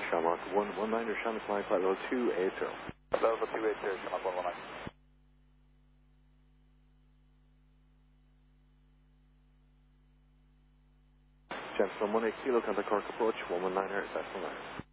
Shamrock 119, Shamrock flying flight level 280. Level 280, Shamrock 119. Gentleman 18 Kilo, contact Cork approach 119 Hertz, that's 19.